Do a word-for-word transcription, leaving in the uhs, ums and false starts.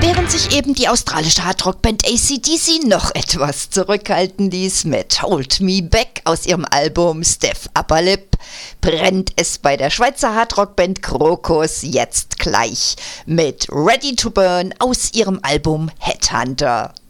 Während sich eben die australische Hardrock-Band A C D C noch etwas zurückhalten ließ mit Hold Me Back aus ihrem Album Stiff Upper Lip, brennt es bei der Schweizer Hardrock-Band Krokus jetzt gleich mit Ready to Burn aus ihrem Album Headhunter.